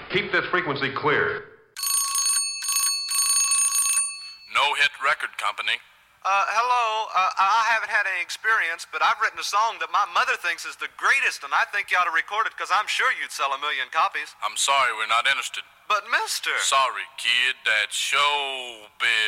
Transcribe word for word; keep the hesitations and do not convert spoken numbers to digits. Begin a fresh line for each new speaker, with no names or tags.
Keep this frequency clear.
No Hit Record Company.
Uh, hello. Uh, I haven't had any experience, but I've written a song that my mother thinks is the greatest, and I think you ought to record it because I'm sure you'd sell a million copies.
I'm sorry, we're not interested.
But, mister...
Sorry, kid, that's showbiz.